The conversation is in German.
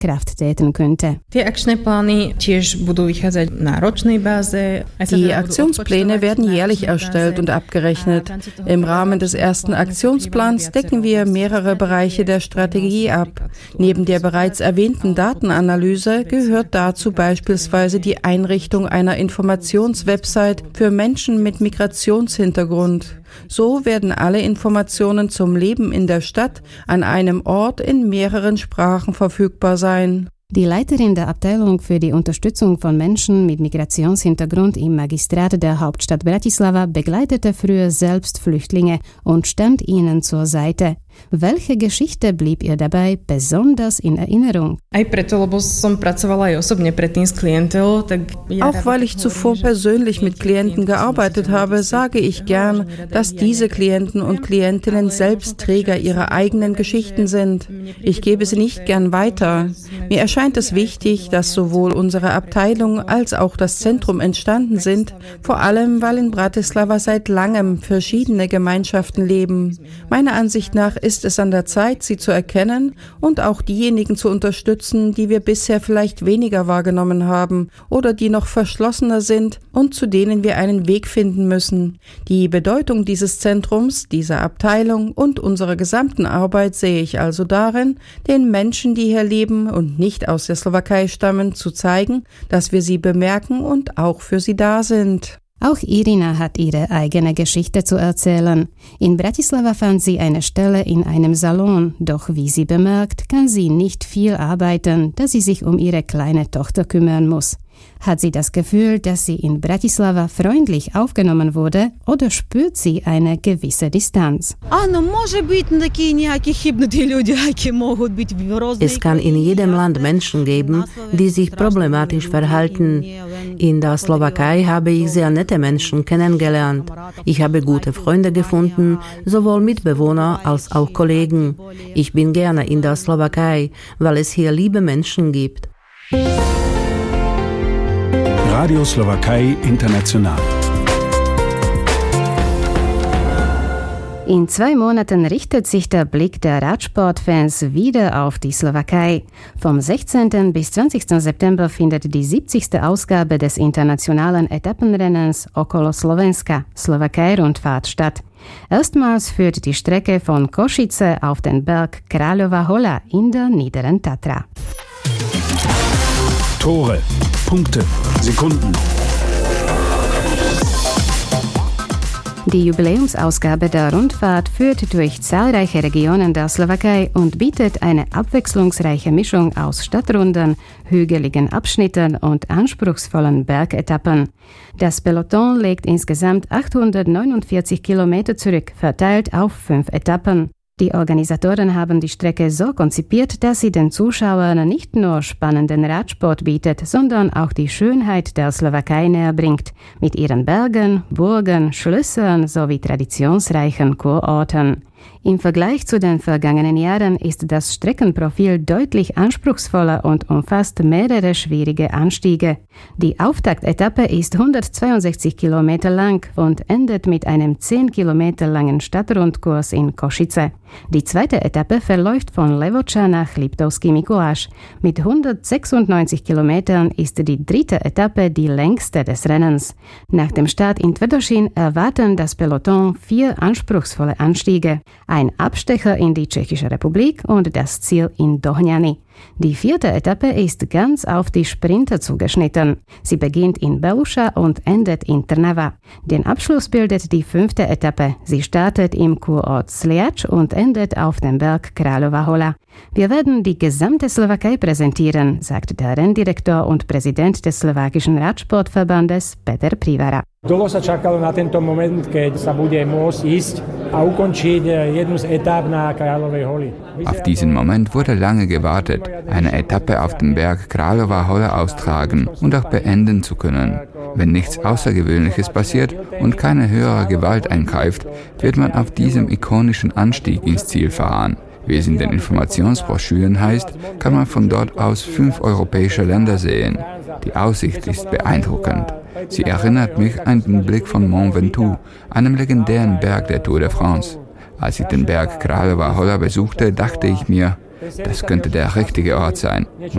Kraft treten könnte. Die Aktionspläne werden jährlich erstellt und abgerechnet. Im Rahmen des ersten Aktionsplans decken wir mehrere Bereiche der Strategie ab. Neben der bereits erwähnten Datenanalyse gehört dazu beispielsweise die Einrichtung einer Informationswebsite für Menschen mit Migrationshintergrund. So werden alle Informationen zum Leben in der Stadt an einem Ort in mehreren Sprachen verfügbar sein. Die Leiterin der Abteilung für die Unterstützung von Menschen mit Migrationshintergrund im Magistrat der Hauptstadt Bratislava begleitete früher selbst Flüchtlinge und stand ihnen zur Seite. Welche Geschichte blieb ihr dabei besonders in Erinnerung? Auch weil ich zuvor persönlich mit Klienten gearbeitet habe, sage ich gern, dass diese Klienten und Klientinnen selbst Träger ihrer eigenen Geschichten sind. Ich gebe sie nicht gern weiter. Mir erscheint es wichtig, dass sowohl unsere Abteilung als auch das Zentrum entstanden sind, vor allem weil in Bratislava seit langem verschiedene Gemeinschaften leben. Meiner Ansicht nach ist es an der Zeit, sie zu erkennen und auch diejenigen zu unterstützen, die wir bisher vielleicht weniger wahrgenommen haben oder die noch verschlossener sind und zu denen wir einen Weg finden müssen. Die Bedeutung dieses Zentrums, dieser Abteilung und unserer gesamten Arbeit sehe ich also darin, den Menschen, die hier leben und nicht aus der Slowakei stammen, zu zeigen, dass wir sie bemerken und auch für sie da sind. Auch Irina hat ihre eigene Geschichte zu erzählen. In Bratislava fand sie eine Stelle in einem Salon, doch wie sie bemerkt, kann sie nicht viel arbeiten, da sie sich um ihre kleine Tochter kümmern muss. Hat sie das Gefühl, dass sie in Bratislava freundlich aufgenommen wurde oder spürt sie eine gewisse Distanz? Es kann in jedem Land Menschen geben, die sich problematisch verhalten. In der Slowakei habe ich sehr nette Menschen kennengelernt. Ich habe gute Freunde gefunden, sowohl Mitbewohner als auch Kollegen. Ich bin gerne in der Slowakei, weil es hier liebe Menschen gibt. Radio Slowakei International. In 2 Monaten richtet sich der Blick der Radsportfans wieder auf die Slowakei. Vom 16. bis 20. September findet die 70. Ausgabe des internationalen Etappenrennens Okolo Slovenska, Slowakei-Rundfahrt statt. Erstmals führt die Strecke von Košice auf den Berg Kráľová Hola in der Niederen Tatra. Tore, Punkte, Sekunden. Die Jubiläumsausgabe der Rundfahrt führt durch zahlreiche Regionen der Slowakei und bietet eine abwechslungsreiche Mischung aus Stadtrunden, hügeligen Abschnitten und anspruchsvollen Bergetappen. Das Peloton legt insgesamt 849 Kilometer zurück, verteilt auf 5 Etappen. Die Organisatoren haben die Strecke so konzipiert, dass sie den Zuschauern nicht nur spannenden Radsport bietet, sondern auch die Schönheit der Slowakei näher bringt, mit ihren Bergen, Burgen, Schlössern sowie traditionsreichen Kurorten. Im Vergleich zu den vergangenen Jahren ist das Streckenprofil deutlich anspruchsvoller und umfasst mehrere schwierige Anstiege. Die Auftaktetappe ist 162 Kilometer lang und endet mit einem 10 Kilometer langen Stadtrundkurs in Košice. Die zweite Etappe verläuft von Levoča nach Liptovský Mikuláš. Mit 196 Kilometern ist die dritte Etappe die längste des Rennens. Nach dem Start in Tvrdošín erwarten das Peloton 4 anspruchsvolle Anstiege, ein Abstecher in die Tschechische Republik und das Ziel in Dohnany. Die 4. Etappe ist ganz auf die Sprinter zugeschnitten. Sie beginnt in Beluša und endet in Trnava. Den Abschluss bildet die 5. Etappe. Sie startet im Kurort Sliač und endet auf dem Berg Kráľová Hola. Wir werden die gesamte Slowakei präsentieren, sagt der Renndirektor und Präsident des slowakischen Radsportverbandes Peter Privara. Dlho sa čakalo na tento moment, keď sa bude môcť ísť a ukončiť jednu z etáp na Kráľovej Holi. Auf diesen Moment wurde lange gewartet, eine Etappe auf dem Berg Kráľová Hola austragen und auch beenden zu können. Wenn nichts Außergewöhnliches passiert und keine höhere Gewalt eingreift, wird man auf diesem ikonischen Anstieg ins Ziel fahren. Wie es in den Informationsbroschüren heißt, kann man von dort aus 5 europäische Länder sehen. Die Aussicht ist beeindruckend. Sie erinnert mich an den Blick von Mont Ventoux, einem legendären Berg der Tour de France. Als ich den Berg Kráľová Hola besuchte, dachte ich mir, das könnte der richtige Ort sein.